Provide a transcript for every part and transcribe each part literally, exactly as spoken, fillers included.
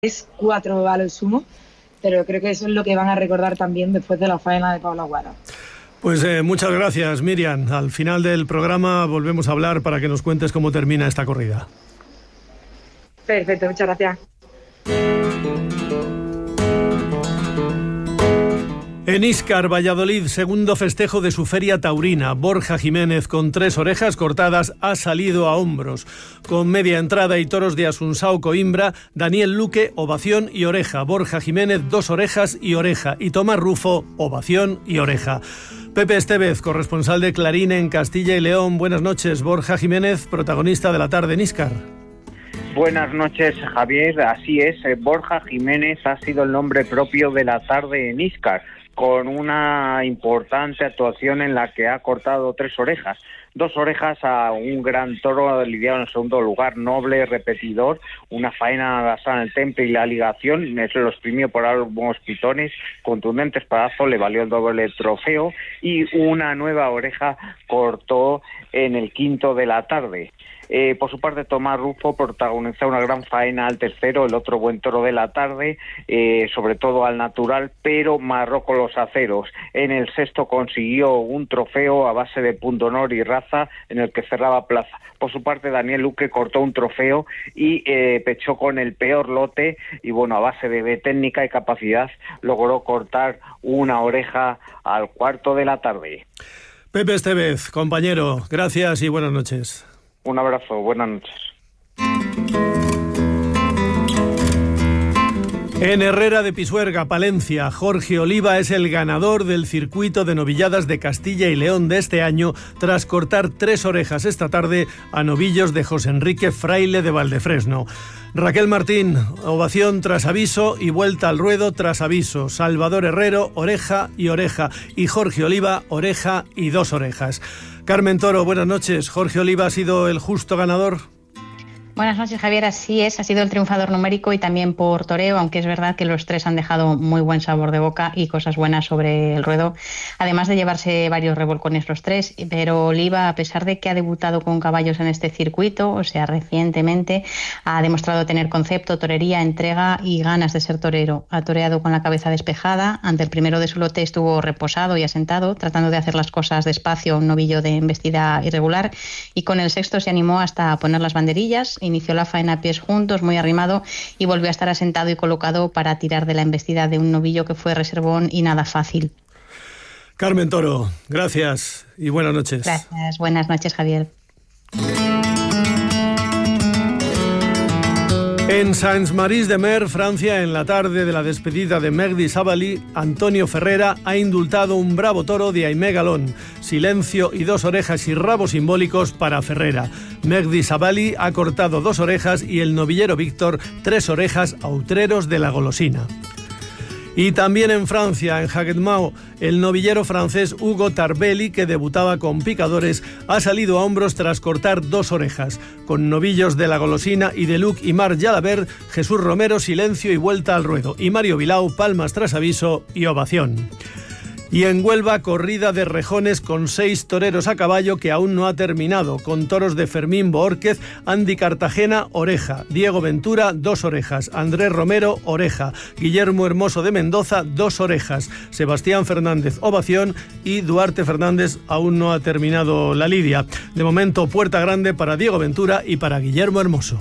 es cuatro a lo sumo, pero creo que eso es lo que van a recordar también después de la faena de Pablo Aguado. Pues eh, muchas gracias, Miriam. Al final del programa volvemos a hablar para que nos cuentes cómo termina esta corrida. Perfecto, muchas gracias. En Íscar, Valladolid, segundo festejo de su feria taurina. Borja Jiménez, con tres orejas cortadas, ha salido a hombros. Con media entrada y toros de Asunsao, Coimbra, Daniel Luque, ovación y oreja. Borja Jiménez, dos orejas y oreja. Y Tomás Rufo, ovación y oreja. Pepe Estevez, corresponsal de Clarín en Castilla y León. Buenas noches. Borja Jiménez, protagonista de la tarde en Íscar. Buenas noches, Javier. Así es, Borja Jiménez ha sido el nombre propio de la tarde en Íscar, con una importante actuación en la que ha cortado tres orejas. Dos orejas a un gran toro lidiado en el segundo lugar, noble, repetidor, una faena basada en el temple y la ligación, se lo exprimió por algunos pitones, contundentes pedazos, le valió el doble trofeo, y una nueva oreja cortó en el quinto de la tarde. Eh, por su parte, Tomás Rufo protagonizó una gran faena al tercero, el otro buen toro de la tarde, eh, sobre todo al natural, pero marró con los aceros. En el sexto consiguió un trofeo a base de punto honor y raza, en el que cerraba plaza. Por su parte, Daniel Luque cortó un trofeo y eh, pechó con el peor lote, y bueno, a base de, de técnica y capacidad, logró cortar una oreja al cuarto de la tarde. Pepe Estevez, compañero, gracias y buenas noches. Un abrazo, buenas noches. En Herrera de Pisuerga, Palencia, Jorge Oliva es el ganador del circuito de novilladas de Castilla y León de este año, tras cortar tres orejas esta tarde a novillos de José Enrique Fraile de Valdefresno. Raquel Martín, ovación tras aviso y vuelta al ruedo tras aviso. Salvador Herrero, oreja y oreja. Y Jorge Oliva, oreja y dos orejas. Carmen Toro, buenas noches. ¿Jorge Oliva ha sido el justo ganador? Buenas noches, Javier. Así es, ha sido el triunfador numérico y también por toreo, aunque es verdad que los tres han dejado muy buen sabor de boca y cosas buenas sobre el ruedo, además de llevarse varios revolcones los tres. Pero Oliva, a pesar de que ha debutado con caballos en este circuito, o sea, recientemente, ha demostrado tener concepto, torería, entrega y ganas de ser torero. Ha toreado con la cabeza despejada. Ante el primero de su lote estuvo reposado y asentado, tratando de hacer las cosas despacio, un novillo de embestida irregular, y con el sexto se animó hasta poner las banderillas. Inició la faena a pies juntos, muy arrimado, y volvió a estar asentado y colocado para tirar de la embestida de un novillo que fue reservón y nada fácil. Carmen Toro, gracias y buenas noches. Gracias, buenas noches, Javier. En Saint-Maurice-de-Mer, Francia, en la tarde de la despedida de Mehdi Sabali, Antonio Ferrera ha indultado un bravo toro de Aimé Galón. Silencio y dos orejas y rabos simbólicos para Ferrera. Mehdi Sabali ha cortado dos orejas y el novillero Víctor tres orejas a Utreros de la Golosina. Y también en Francia, en Haguenau, el novillero francés Hugo Tarbelli, que debutaba con picadores, ha salido a hombros tras cortar dos orejas. Con novillos de la Golosina y de Luc y Mar Jalabert, Jesús Romero, silencio y vuelta al ruedo. Y Mario Vilau, palmas tras aviso y ovación. Y en Huelva, corrida de rejones con seis toreros a caballo que aún no ha terminado, con toros de Fermín Boórquez, Andy Cartagena, oreja, Diego Ventura, dos orejas, Andrés Romero, oreja, Guillermo Hermoso de Mendoza, dos orejas, Sebastián Fernández, ovación, y Duarte Fernández aún no ha terminado la lidia. De momento, puerta grande para Diego Ventura y para Guillermo Hermoso.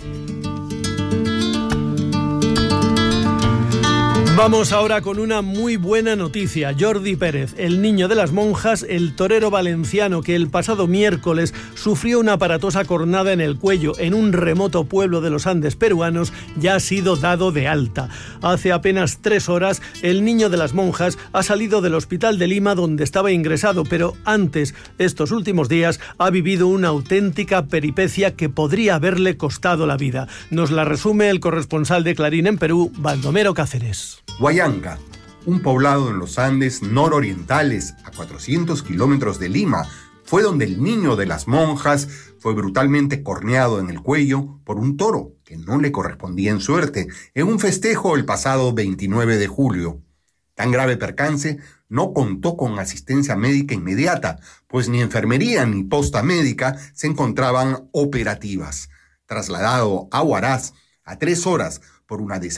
Vamos ahora con una muy buena noticia. Jordi Pérez, el niño de las monjas, el torero valenciano que el pasado miércoles sufrió una aparatosa cornada en el cuello en un remoto pueblo de los Andes peruanos, ya ha sido dado de alta. Hace apenas tres horas, el niño de las monjas ha salido del hospital de Lima donde estaba ingresado, pero antes, estos últimos días, ha vivido una auténtica peripecia que podría haberle costado la vida. Nos la resume el corresponsal de Clarín en Perú, Baldomero Cáceres. Huallanca, un poblado en los Andes nororientales, a cuatrocientos kilómetros de Lima, fue donde el niño de las monjas fue brutalmente corneado en el cuello por un toro que no le correspondía en suerte, en un festejo el pasado veintinueve de julio. Tan grave percance no contó con asistencia médica inmediata, pues ni enfermería ni posta médica se encontraban operativas. Trasladado a Huaraz a tres horas por una desaparición